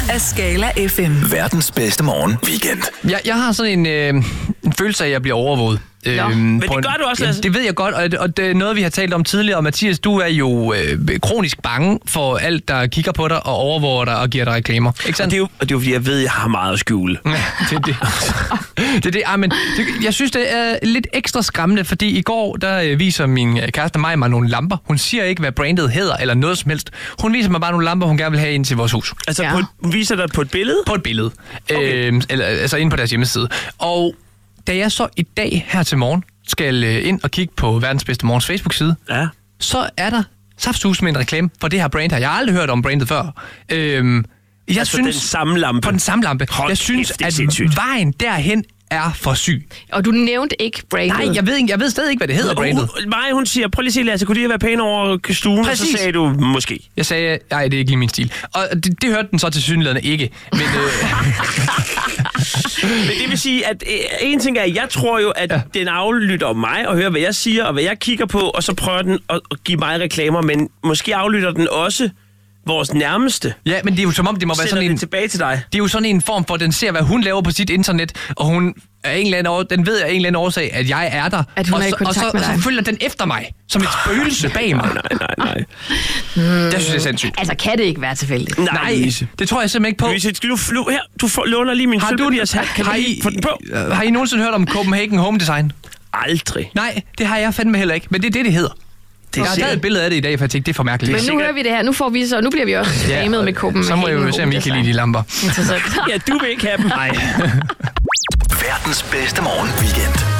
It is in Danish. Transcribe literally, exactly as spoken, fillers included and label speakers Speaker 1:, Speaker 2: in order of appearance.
Speaker 1: af Skala F M.
Speaker 2: Verdens bedste morgen weekend.
Speaker 3: Jeg, jeg har sådan en, øh, en følelse af, at jeg bliver overvåget.
Speaker 4: Øhm, Men det gør du også,
Speaker 3: Lasse. Det ved jeg godt, og, og det er noget, vi har talt om tidligere. Og Mathias, du er jo øh, kronisk bange for alt, der kigger på dig og overvåger dig og giver dig reklamer. Ikke sandt?
Speaker 4: Og det er jo, og det er jo fordi, jeg ved, at jeg har meget at skjule.
Speaker 3: Ja, det er det. det, er det. Ah, men, det, jeg synes, det er lidt ekstra skræmmende, fordi i går, der øh, viser min kæreste mig mig nogle lamper. Hun siger ikke, hvad brandet hedder eller noget som helst. Hun viser mig bare nogle lamper, hun gerne vil have ind til vores hus.
Speaker 4: Altså,
Speaker 5: Ja.
Speaker 4: på, hun viser dig på et billede?
Speaker 3: På et billede.
Speaker 4: Okay.
Speaker 3: Øh, eller, altså inde på deres hjemmeside. Og da jeg så i dag her til morgen skal øh, ind og kigge på Verdens Bedste Morgens Facebook-side,
Speaker 4: Ja.
Speaker 3: så er der saftsus med en reklame for det her brand her. Jeg har aldrig hørt om brandet før. Øhm, jeg
Speaker 4: Altså
Speaker 3: synes,
Speaker 4: den samme lampe?
Speaker 3: På den samme lampe.
Speaker 4: Hold
Speaker 3: jeg synes,
Speaker 4: kæft, det er
Speaker 3: at
Speaker 4: sindssygt.
Speaker 3: vejen derhen er for syg.
Speaker 5: Og du nævnte ikke brandet.
Speaker 3: Nej, jeg ved, ikke, jeg ved stadig ikke, hvad det hedder, brandet.
Speaker 4: Hun, Maja, hun siger, prøv lige at se, Lasse, kunne det være pæne over stuen?
Speaker 3: Præcis.
Speaker 4: Og så sagde du, måske.
Speaker 3: Jeg sagde, nej, det er ikke lige min stil. Og det, det hørte den så til synligheden ikke. Men, øh,
Speaker 4: Men det vil sige, at øh, en ting er, at jeg tror jo, at ja. den aflytter mig og hører, hvad jeg siger og hvad jeg kigger på, og så prøver den at, at give mig reklamer, men måske aflytter den også vores nærmeste.
Speaker 3: ja, men det er jo som om, det må være
Speaker 4: Sender
Speaker 3: sådan
Speaker 4: den
Speaker 3: en...
Speaker 4: tilbage til dig.
Speaker 3: Det er jo sådan en form for, at den ser, hvad hun laver på sit internet, og hun er en eller anden år, den ved af en eller anden årsag, at jeg er der.
Speaker 5: At hun
Speaker 3: og
Speaker 5: er i
Speaker 3: så,
Speaker 5: kontakt
Speaker 3: og så,
Speaker 5: med
Speaker 3: og
Speaker 5: dig.
Speaker 3: så følger den efter mig, som et spøgelse bag mig.
Speaker 4: Nej, nej, nej.
Speaker 3: Det synes jeg er sindssygt.
Speaker 5: Altså, kan det ikke være tilfældigt?
Speaker 4: Nej,
Speaker 3: Nej,
Speaker 4: Louise.
Speaker 3: det tror jeg simpelthen ikke på.
Speaker 4: Louise, skal du flyve her? Du får, låner lige min
Speaker 3: Har du
Speaker 4: sølvpapirs hat. Kan
Speaker 3: har
Speaker 4: du
Speaker 3: I,
Speaker 4: lige få den på?
Speaker 3: har I nogensinde hørt om Copenhagen Home Design?
Speaker 4: Aldrig.
Speaker 3: Nej, det har jeg fandme heller ikke, men det er det, det hedder.
Speaker 4: Det
Speaker 3: Jeg har taget et billede af det i dag, for jeg tænkte, det er for mærkeligt.
Speaker 5: Men nu
Speaker 4: sikkert-
Speaker 5: hører vi det her. Nu får vi så, nu bliver vi også famet med Copenhagen.
Speaker 3: Så må jeg jo se, om I kan lide de lamper.
Speaker 5: Interessant.
Speaker 4: Ja, du vil ikke have dem. Nej.
Speaker 2: Verdens bedste morgen weekend.